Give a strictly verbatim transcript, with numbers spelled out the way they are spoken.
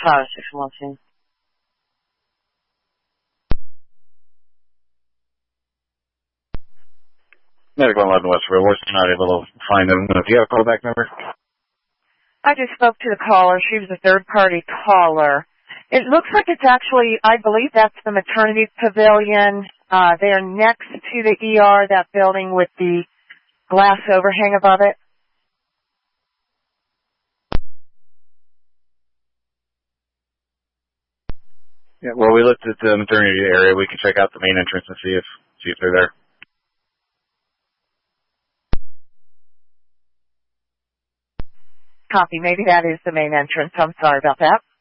Tower six one two. Medical eleven Westfield. We're not able to find them. Do you have a callback number? I just spoke to the caller. She was a third-party caller. It looks like it's actually, I believe that's the maternity pavilion. Uh, they're next to the E R, that building with the glass overhang above it. Yeah, well, we looked at the maternity area. We can check out the main entrance and see if see if they're there. Copy. Maybe that is the main entrance. I'm sorry about that.